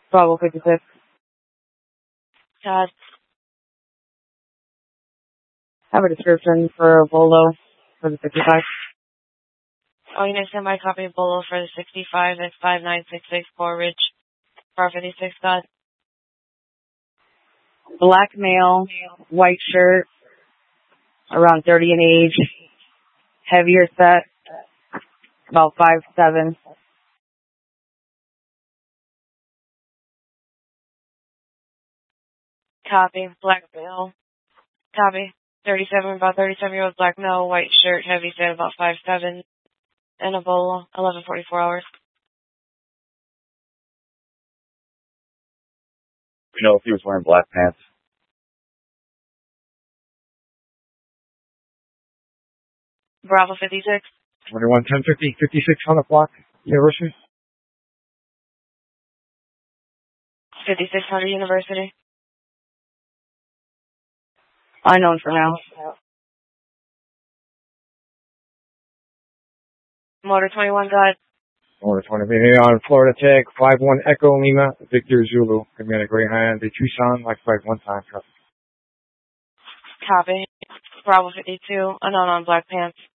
Bravo 56. Todd. Have a description for Bolo for the 65. Oh, you need to send my copy of Bolo for the 65. That's 59664 Ridge. Bar 56, God. Black male, white shirt, around 30 in age, heavier set, about 5'7". Copy. Black male. Copy. 37, about 37-year-old black male, white shirt, heavy set, about 5'7", and a Bolo, 11:44 hours. We know if he was wearing black pants. Bravo 56. 21 10 50 56 on the block. University. 5600 University. Unknown for now. Motor 21, God. Order 20 on Florida Tech 51 Echo Lima Victor Zulu. Command a Greyhound the Tucson like 51 time traffic. Copy. Bravo 52. Unknown on black pants.